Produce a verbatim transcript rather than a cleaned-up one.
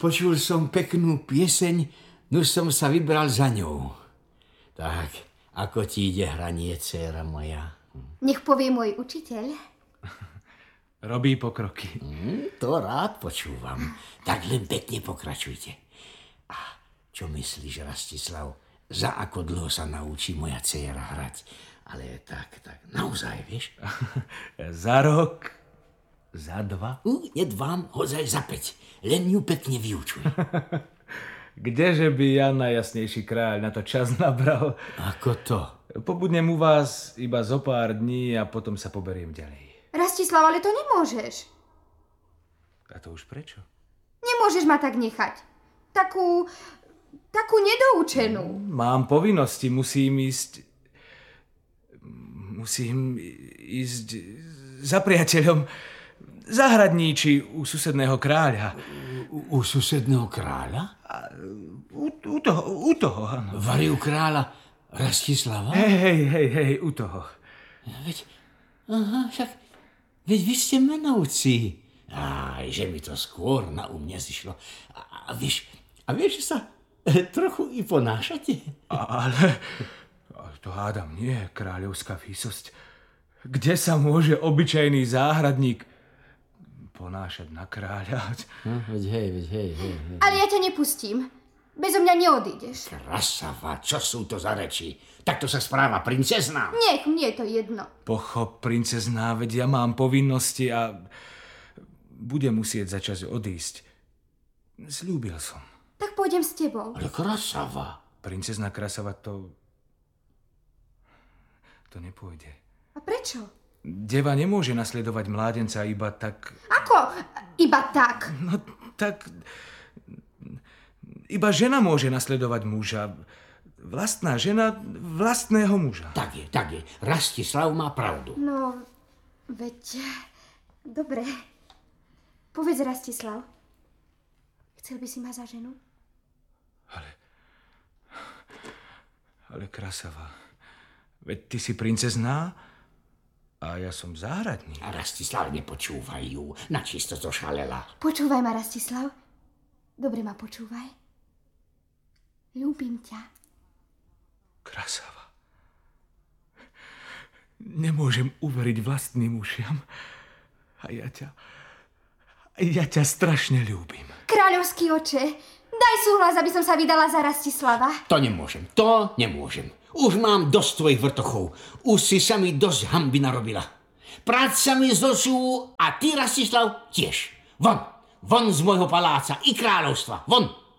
počul som peknú pieseň, no som sa vybral za ňou. Tak, ako ti ide hranie, dcéra moja? Nech povie môj učiteľ. Robí pokroky. Mm, to rád počúvam. Tak len pekne pokračujte. A čo myslíš, Rastislav, za ako dlho sa naučí moja dcéra hrať? Ale tak, tak, naozaj, vieš? Za rok, za dva. Uh, nedvám, hozaj za päť. Len ju pekne vyučuj. Kdeže by Jan najjasnejší kráľ na to čas nabral? Ako to? Pobudnem u vás iba zo pár dní a potom sa poberiem ďalej. Rastislav, ale to nemôžeš. A to už prečo? Nemôžeš ma tak nechať. Takú, takú nedoučenú. Mám povinnosti, musím ísť... Musím ísť za priateľom zahradníči u susedného kráľa. U, u susedného kráľa? A, u, u toho, u toho, áno. Vari u kráľa Rastislava? Hej, hej, hej, hej, u toho. Veď, aha, však, veď vy ste menovci. Aj, že mi to skôr na um nezišlo. A, a vieš, a vieš, že sa trochu i ponášate? Ale... To hádam nie, kráľovská výsosť. Kde sa môže obyčajný záhradník ponášať na kráľa? No, veď hej, veď hej, hej, hej. Ale ja ťa nepustím. Bezo mňa neodídeš. Krasava, čo sú to za reči? Takto sa správa princezná. Nech, mne je to jedno. Pochop, princezná, veď ja mám povinnosti a budem musieť začas odísť. Sľúbil som. Tak pôjdem s tebou. Ale krasava. Princezná Krasava, to... To nepôjde. A prečo? Deva nemôže nasledovať mládenca iba tak... Ako? Iba tak? No tak... Iba žena môže nasledovať muža. Vlastná žena vlastného muža. Tak je, tak je. Rastislav má pravdu. No, veď... Dobre. Povedz, Rastislav. Chcel by si ma za ženu? Ale... Ale Krasava... Veď ty si princezná a ja som záhradník. A Rastislav, nepočúvaj ju. Načisto zošalela. Počúvaj ma, Rastislav. Dobre ma počúvaj. Ľúbim ťa. Krasava. Nemôžem uveriť vlastným ušiam. A ja ťa... Ja ťa strašne ľúbim. Kráľovský oče, daj súhlas, aby som sa vydala za Rastislava. To nemôžem, to nemôžem. Už mám dosť tvojich vrtochov. Už si sa mi dosť hanby narobila. Práca mi zosú a ty, Rastislav, tiež. Von, von z môjho paláca i kráľovstva, von.